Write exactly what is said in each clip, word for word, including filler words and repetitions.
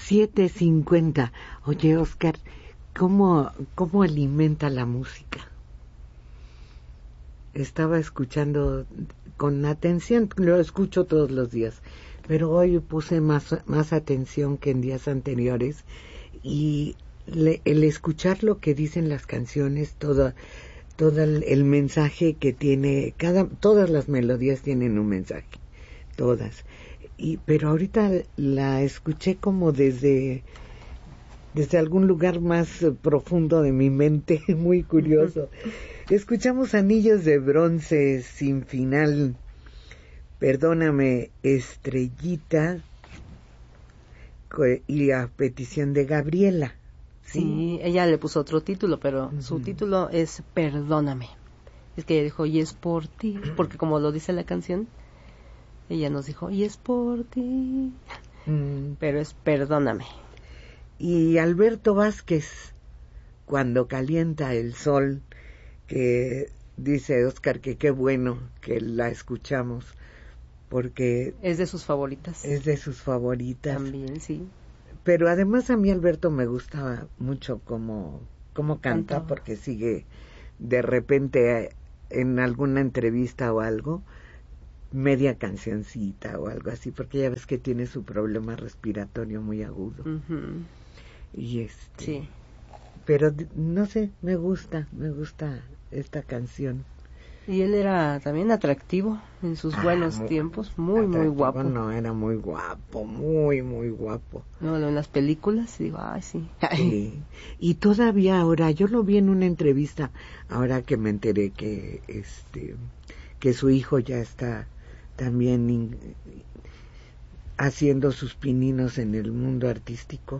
siete cincuenta. Oye, Oscar, ¿cómo, cómo alimenta la música? Estaba escuchando con atención, lo escucho todos los días, pero hoy puse más, más atención que en días anteriores, y le, el escuchar lo que dicen las canciones, todo, todo el, el mensaje que tiene, cada, todas las melodías tienen un mensaje, todas. Y, pero ahorita la escuché como desde, desde algún lugar más profundo de mi mente, muy curioso. Escuchamos Anillos de Bronce, Sin Final, Perdóname, Estrellita, y a petición de Gabriela. Sí, sí, ella le puso otro título, pero uh-huh. su título es Perdóname. Es que ella dijo, y es por ti, porque como lo dice la canción, ella nos dijo, y es por ti, mm. pero es Perdóname. Y Alberto Vázquez, Cuando calienta el sol, que dice Oscar que qué bueno que la escuchamos, porque es de sus favoritas. Es de sus favoritas. También, sí. Pero además a mí Alberto me gustaba mucho cómo, cómo canta, Cantó. Porque sigue de repente en alguna entrevista o algo, media cancioncita o algo así, porque ya ves que tiene su problema respiratorio muy agudo. Uh-huh. Y este, sí. Pero no sé, me gusta, me gusta esta canción. Y él era también atractivo en sus ah, buenos muy, tiempos, muy, muy guapo. No, era muy guapo, muy, muy guapo. No, en las películas, digo, ay, sí. sí. Y todavía ahora, yo lo vi en una entrevista, ahora que me enteré que, este, que su hijo ya está también in, haciendo sus pininos en el mundo artístico.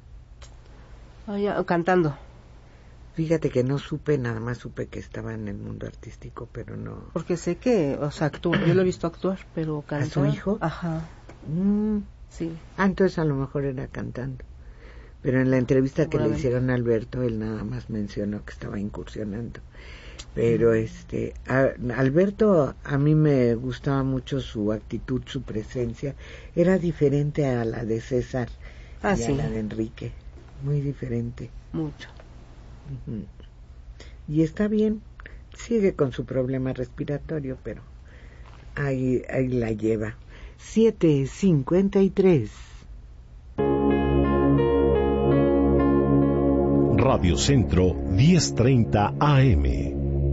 Oh, ya, cantando. Fíjate que no supe, nada más supe que estaba en el mundo artístico, pero no. Porque sé que, o sea, actúa, yo lo he visto actuar, pero cantar. ¿A su hijo? Ajá. Mm. Sí. Ah, entonces a lo mejor era cantando. Pero en la entrevista que le hicieron a Alberto, él nada más mencionó que estaba incursionando. Pero este, a, Alberto, a mí me gustaba mucho su actitud, su presencia. Era diferente a la de César ah, y sí. a la de Enrique. Muy diferente. Mucho. Uh-huh. Y está bien, sigue con su problema respiratorio, pero ahí, ahí la lleva. siete cincuenta y tres. Radio Centro diez treinta A M.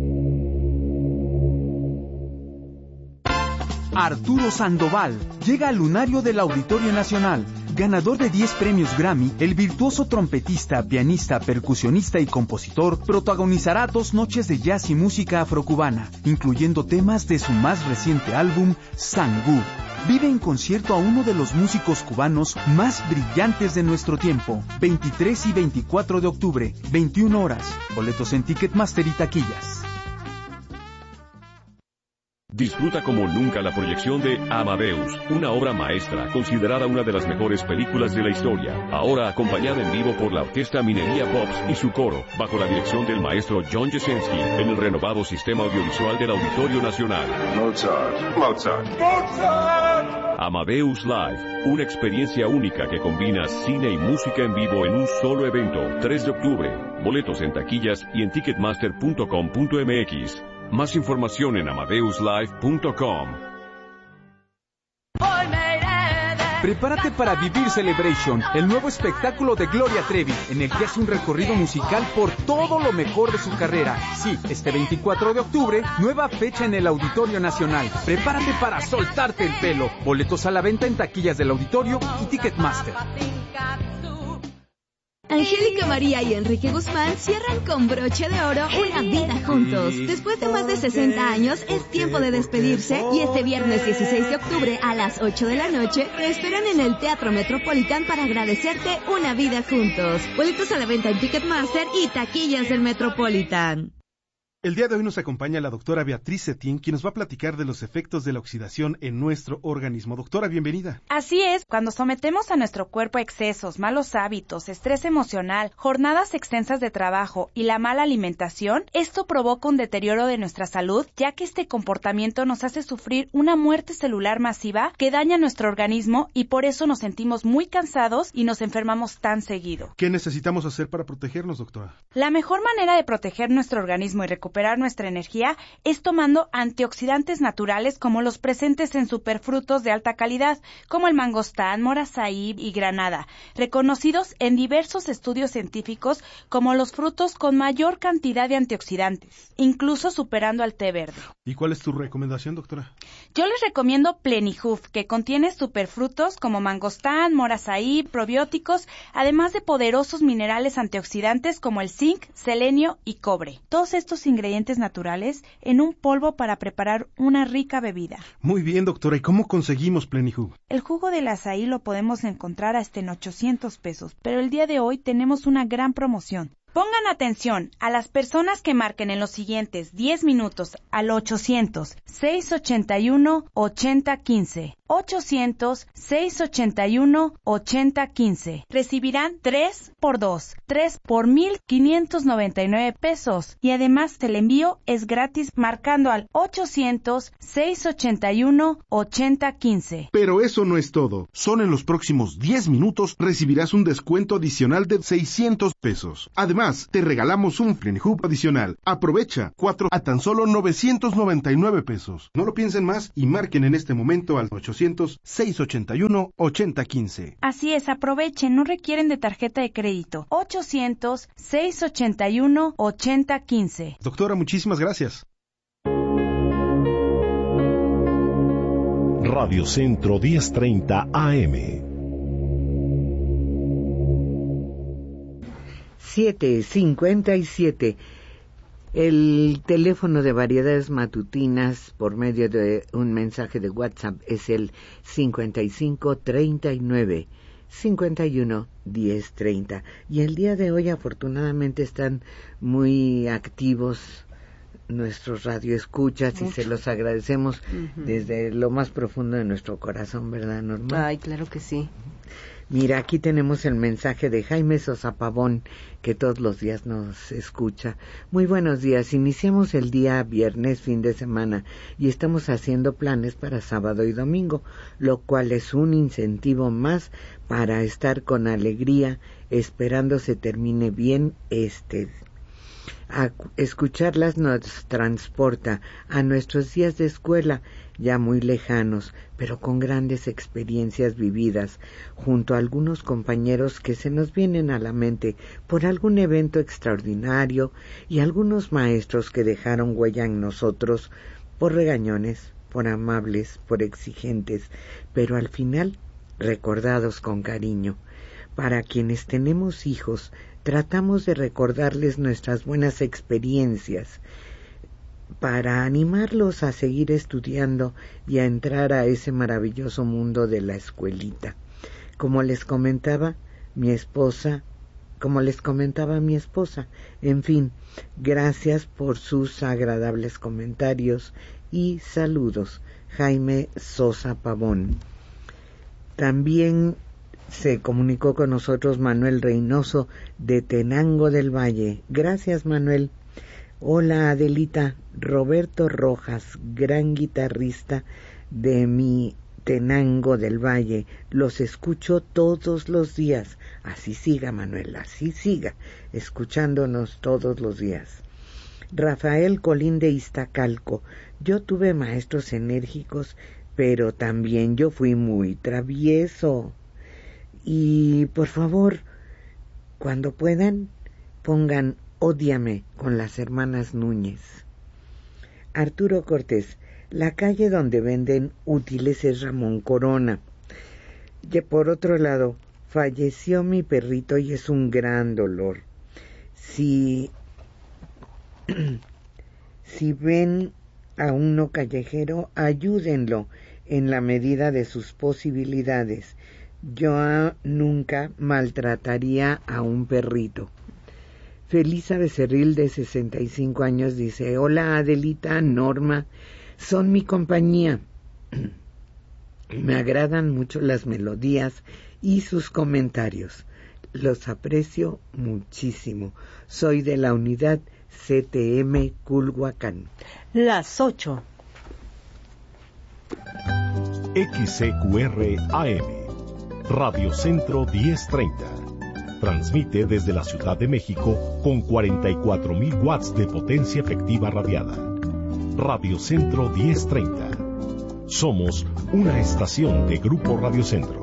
Arturo Sandoval llega al lunario del Auditorio Nacional. Ganador de diez premios Grammy, el virtuoso trompetista, pianista, percusionista y compositor protagonizará dos noches de jazz y música afrocubana, incluyendo temas de su más reciente álbum, Sangú. Vive en concierto a uno de los músicos cubanos más brillantes de nuestro tiempo. veintitrés y veinticuatro de octubre, veintiuna horas. Boletos en Ticketmaster y taquillas. Disfruta como nunca la proyección de Amadeus, una obra maestra considerada una de las mejores películas de la historia, ahora acompañada en vivo por la Orquesta Minería Pops y su coro, bajo la dirección del maestro John Jesensky, en el renovado sistema audiovisual del Auditorio Nacional. Mozart, Mozart, Mozart. Amadeus Live, una experiencia única que combina cine y música en vivo en un solo evento, tres de octubre. Boletos en taquillas y en ticketmaster punto com punto m x. Más información en amadeus live punto com. Prepárate para vivir Celebration, el nuevo espectáculo de Gloria Trevi, en el que hace un recorrido musical por todo lo mejor de su carrera. Sí, este veinticuatro de octubre, nueva fecha en el Auditorio Nacional. Prepárate para soltarte el pelo. Boletos a la venta en taquillas del Auditorio y Ticketmaster. Angélica María y Enrique Guzmán cierran con broche de oro una vida juntos. Después de más de sesenta años, es tiempo de despedirse y este viernes dieciséis de octubre a las ocho de la noche te esperan en el Teatro Metropolitan para agradecerte una vida juntos. Boletos a la venta en Ticketmaster y taquillas del Metropolitan. El día de hoy nos acompaña la doctora Beatriz Cetín, quien nos va a platicar de los efectos de la oxidación en nuestro organismo. Doctora, bienvenida. Así es, cuando sometemos a nuestro cuerpo a excesos, malos hábitos, estrés emocional, jornadas extensas de trabajo y la mala alimentación, esto provoca un deterioro de nuestra salud, ya que este comportamiento nos hace sufrir una muerte celular masiva que daña nuestro organismo y por eso nos sentimos muy cansados y nos enfermamos tan seguido. ¿Qué necesitamos hacer para protegernos, doctora? La mejor manera de proteger nuestro organismo y recuperar recuperar nuestra energía es tomando antioxidantes naturales como los presentes en superfrutos de alta calidad, como el mangostán, morazaí y granada, reconocidos en diversos estudios científicos como los frutos con mayor cantidad de antioxidantes, incluso superando al té verde. ¿Y cuál es tu recomendación, doctora? Yo les recomiendo Plenihoof, que contiene superfrutos como mangostán, morazaí, probióticos, además de poderosos minerales antioxidantes como el zinc, selenio y cobre. Todos estos ingredientes naturales en un polvo para preparar una rica bebida. Muy bien, doctora. ¿Y cómo conseguimos Plenihoof? El jugo del azaí lo podemos encontrar hasta en ochocientos pesos, pero el día de hoy tenemos una gran promoción. Pongan atención a las personas que marquen en los siguientes diez minutos al ochocientos, seiscientos ochenta y uno, ochenta quince. ochocientos, seiscientos ochenta y uno, ochenta quince. Recibirán tres por dos, tres por mil quinientos noventa y nueve pesos. Y además el envío es gratis marcando al ochocientos, seiscientos ochenta y uno, ochenta quince. Pero eso no es todo. Solo en los próximos diez minutos recibirás un descuento adicional de seiscientos pesos. Además, te regalamos un Plenihoof adicional. Aprovecha, cuatro a tan solo novecientos noventa y nueve pesos. No lo piensen más y marquen en este momento al ochocientos, seiscientos ochenta y uno, ochenta quince. Así es, aprovechen, no requieren de tarjeta de crédito. ochocientos, seiscientos ochenta y uno, ochenta quince. Doctora, muchísimas gracias. Radio Centro diez treinta A M. siete cincuenta y siete. El teléfono de Variedades Matutinas por medio de un mensaje de WhatsApp es el cincuenta y cinco, treinta y nueve, cincuenta y uno, diez, treinta. Y el día de hoy afortunadamente están muy activos nuestros radioescuchas y se los agradecemos uh-huh. desde lo más profundo de nuestro corazón, ¿verdad, Norma? Ay, claro que sí. Mira, aquí tenemos el mensaje de Jaime Sosa Pavón, que todos los días nos escucha. Muy buenos días. Iniciamos el día viernes, fin de semana, y estamos haciendo planes para sábado y domingo, lo cual es un incentivo más para estar con alegría, esperando se termine bien este. A escucharlas nos transporta a nuestros días de escuela, ya muy lejanos, pero con grandes experiencias vividas, junto a algunos compañeros que se nos vienen a la mente por algún evento extraordinario y algunos maestros que dejaron huella en nosotros por regañones, por amables, por exigentes, pero al final recordados con cariño. Para quienes tenemos hijos, tratamos de recordarles nuestras buenas experiencias para animarlos a seguir estudiando y a entrar a ese maravilloso mundo de la escuelita. Como les comentaba mi esposa, como les comentaba mi esposa, en fin, gracias por sus agradables comentarios y saludos. Jaime Sosa Pavón. También se comunicó con nosotros Manuel Reynoso de Tenango del Valle. Gracias, Manuel. Hola, Adelita. Roberto Rojas, gran guitarrista de mi Tenango del Valle. Los escucho todos los días. Así siga, Manuel, así siga, escuchándonos todos los días. Rafael Colín de Iztacalco. Yo tuve maestros enérgicos, pero también yo fui muy travieso. Y por favor, cuando puedan, pongan Ódiame con las hermanas Núñez. Arturo Cortés, la calle donde venden útiles es Ramón Corona. Y por otro lado, falleció mi perrito y es un gran dolor. Si, si ven a uno callejero, ayúdenlo en la medida de sus posibilidades. Yo nunca maltrataría a un perrito. Felisa Becerril, de sesenta y cinco años, dice: hola Adelita, Norma, son mi compañía. Me agradan mucho las melodías y sus comentarios. Los aprecio muchísimo. Soy de la unidad C T M Culhuacán. Las ocho. X C Q R A M, Radio Centro diez treinta. Transmite desde la Ciudad de México con cuarenta y cuatro mil watts de potencia efectiva radiada. Radio Centro diez treinta. Somos una estación de Grupo Radio Centro.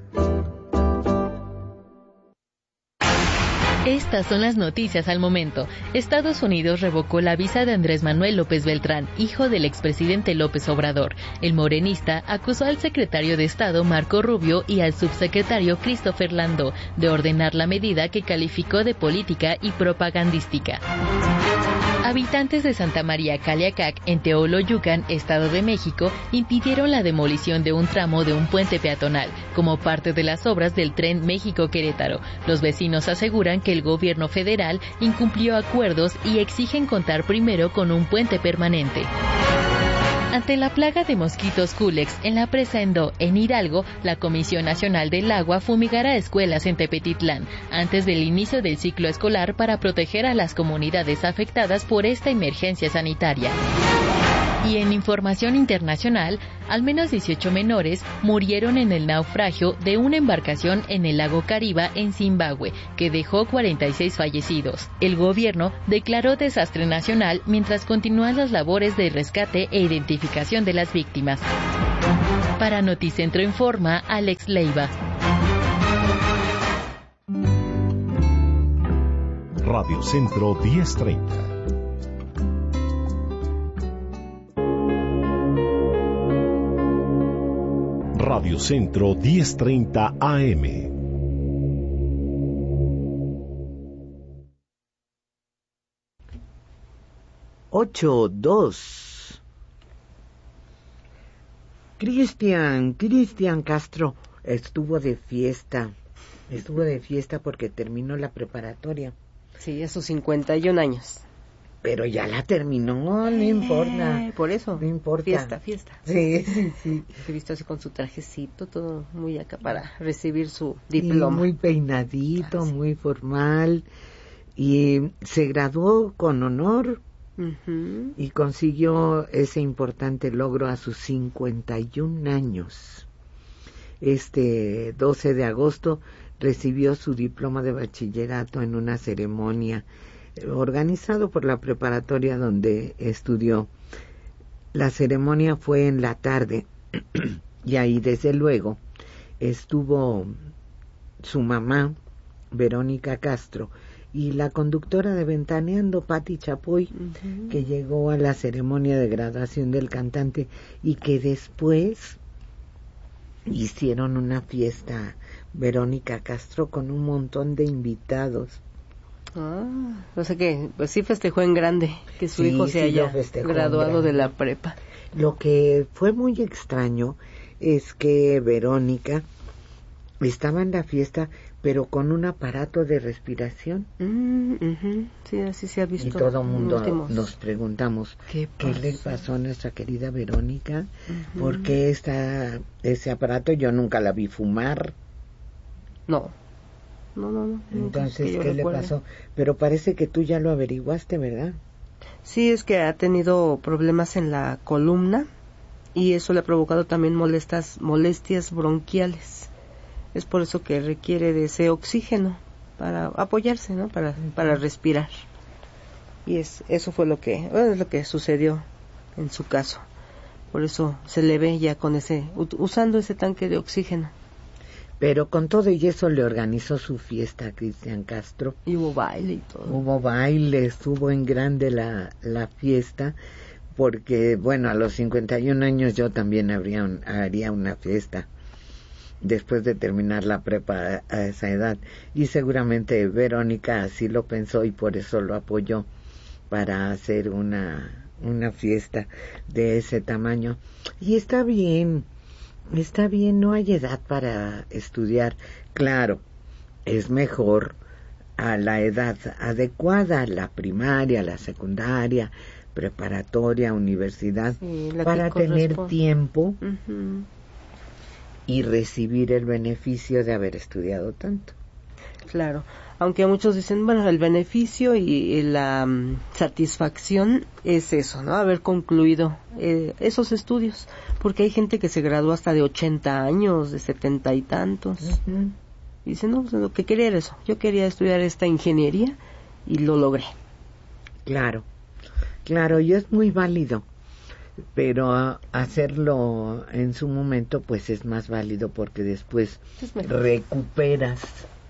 Estas son las noticias al momento. Estados Unidos revocó la visa de Andrés Manuel López Beltrán, hijo del expresidente López Obrador. El morenista acusó al secretario de Estado Marco Rubio y al subsecretario Christopher Landó de ordenar la medida que calificó de política y propagandística. Habitantes de Santa María Caliacac, en Teoloyucan, Estado de México, impidieron la demolición de un tramo de un puente peatonal, como parte de las obras del tren México-Querétaro. Los vecinos aseguran que el gobierno federal incumplió acuerdos y exigen contar primero con un puente permanente. Ante la plaga de mosquitos Culex en la presa Endó, en Hidalgo, la Comisión Nacional del Agua fumigará escuelas en Tepetitlán antes del inicio del ciclo escolar para proteger a las comunidades afectadas por esta emergencia sanitaria. Y en información internacional, al menos dieciocho menores murieron en el naufragio de una embarcación en el lago Kariba, en Zimbabue, que dejó cuarenta y seis fallecidos. El gobierno declaró desastre nacional mientras continúan las labores de rescate e identificación de las víctimas. Para Noticentro Informa, Alex Leiva. Radio Centro diez treinta. Radio Centro diez treinta A M. Ocho, dos. Cristian, Cristian Castro estuvo de fiesta. Estuvo de fiesta porque terminó la preparatoria. Sí, a sus cincuenta y un años. Pero ya la terminó, no importa. Eh, por eso. No importa. Fiesta, fiesta. Sí, sí, sí. He visto así con su trajecito, todo muy acá para recibir su diploma. Y muy peinadito, ah, sí. muy formal. Y se graduó con honor. Uh-huh. Y consiguió ese importante logro a sus cincuenta y un años. Este doce de agosto recibió su diploma de bachillerato en una ceremonia organizado por la preparatoria donde estudió. La ceremonia fue en la tarde y ahí desde luego estuvo su mamá, Verónica Castro, y la conductora de Ventaneando, Patti Chapoy, uh-huh. que llegó a la ceremonia de graduación del cantante y que después hicieron una fiesta, Verónica Castro, con un montón de invitados. Ah, no sé qué, pues sí festejó en grande que su sí, hijo se sí haya graduado de la prepa. Lo que fue muy extraño es que Verónica estaba en la fiesta, pero con un aparato de respiración. Mm, uh-huh. Sí, así se ha visto. Y todo el mundo últimos... nos preguntamos, ¿qué, ¿qué le pasó a nuestra querida Verónica? Uh-huh. ¿Por qué está ese aparato? Yo nunca la vi fumar. No. No, no, no. Entonces, ¿qué le pasó? Pero parece que tú ya lo averiguaste, ¿verdad? Sí, es que ha tenido problemas en la columna y eso le ha provocado también molestas, molestias bronquiales. Es por eso que requiere de ese oxígeno para apoyarse, ¿no? Para, para respirar. Y es eso fue lo que, bueno, es lo que sucedió en su caso. Por eso se le ve ya con ese, usando ese tanque de oxígeno. Pero con todo y eso le organizó su fiesta a Cristian Castro. Y hubo baile y todo. Hubo baile, estuvo en grande la, la fiesta, porque, bueno, a los cincuenta y un años yo también habría un, haría una fiesta, después de terminar la prepa a esa edad. Y seguramente Verónica así lo pensó y por eso lo apoyó para hacer una, una fiesta de ese tamaño. Y está bien. Está bien, no hay edad para estudiar. Claro, es mejor a la edad adecuada, la primaria, la secundaria, preparatoria, universidad, sí, para tener tiempo uh-huh. y recibir el beneficio de haber estudiado tanto. Claro, aunque muchos dicen, bueno, el beneficio y, y la um, satisfacción es eso, ¿no? Haber concluido eh, esos estudios, porque hay gente que se graduó hasta de ochenta años, de setenta y tantos. Uh-huh. Y dicen, no, pues lo que quería era eso, yo quería estudiar esta ingeniería y lo logré. Claro, claro, y es muy válido, pero uh, hacerlo en su momento pues es más válido porque después recuperas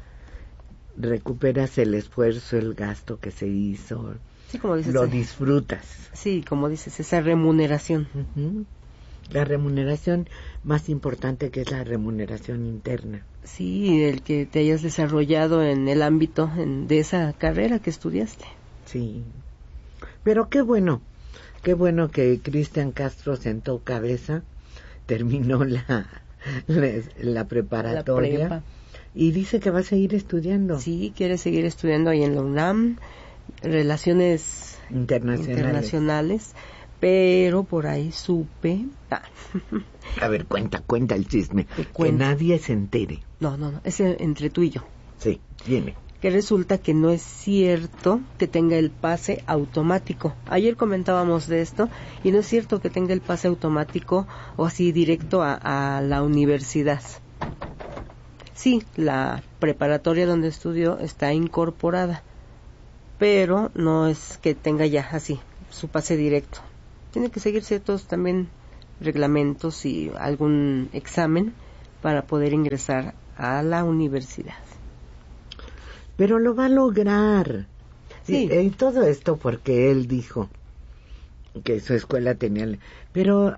recuperas el esfuerzo, el gasto que se hizo, sí, como dices, lo eh, disfrutas. Sí, como dices, esa remuneración. Uh-huh. La remuneración más importante, que es la remuneración interna. Sí, el que te hayas desarrollado en el ámbito en, de esa carrera que estudiaste. Sí, pero qué bueno, qué bueno que Cristian Castro sentó cabeza, terminó la, la, la preparatoria. La y dice que va a seguir estudiando. Sí, quiere seguir estudiando ahí en la UNAM, Relaciones Internacionales. internacionales pero por ahí supe... Ah. A ver, cuenta, cuenta el chisme, que nadie se entere. No, no, no, es entre tú y yo. Sí, viene. Que resulta que no es cierto que tenga el pase automático. Ayer comentábamos de esto, y no es cierto que tenga el pase automático o así directo a, a la universidad. Sí, la preparatoria donde estudió está incorporada, pero no es que tenga ya así su pase directo. Tiene que seguir ciertos también reglamentos y algún examen para poder ingresar a la universidad. Pero lo va a lograr. Sí. Y, y todo esto porque él dijo que su escuela tenía... Pero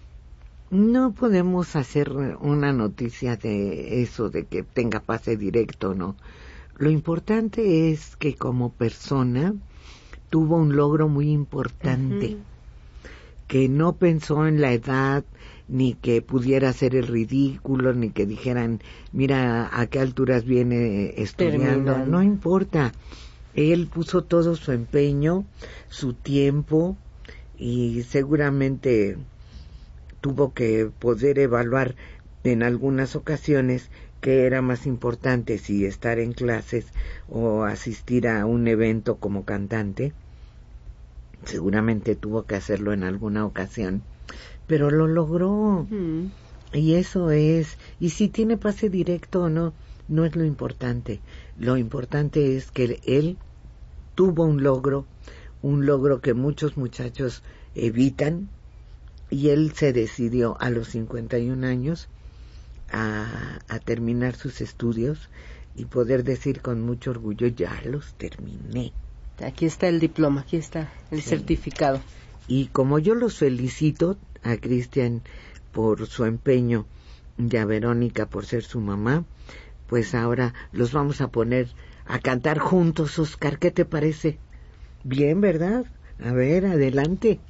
no podemos hacer una noticia de eso, de que tenga pase directo, ¿no? Lo importante es que como persona tuvo un logro muy importante, uh-huh. que no pensó en la edad, ni que pudiera hacer el ridículo, ni que dijeran, mira a qué alturas viene estudiando. Terminando. No importa. Él puso todo su empeño, su tiempo, y seguramente tuvo que poder evaluar en algunas ocasiones qué era más importante, si estar en clases o asistir a un evento como cantante. Seguramente tuvo que hacerlo en alguna ocasión, pero lo logró. Uh-huh. Y eso es, y si tiene pase directo o no, no es lo importante. Lo importante es que él tuvo un logro, un logro que muchos muchachos evitan, y él se decidió a los cincuenta y un años a, a terminar sus estudios y poder decir con mucho orgullo, ya los terminé. Aquí está el diploma, aquí está el sí. certificado. Y como yo los felicito a Cristian por su empeño y a Verónica por ser su mamá, pues ahora los vamos a poner a cantar juntos, Oscar. ¿Qué te parece? Bien, ¿verdad? A ver, adelante.